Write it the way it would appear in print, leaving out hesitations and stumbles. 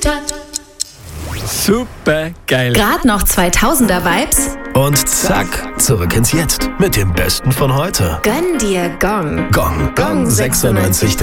Super geil. Gerade noch 2000er Vibes? Und zack, zurück ins Jetzt mit dem Besten von heute. Gönn dir Gong. Gong 96.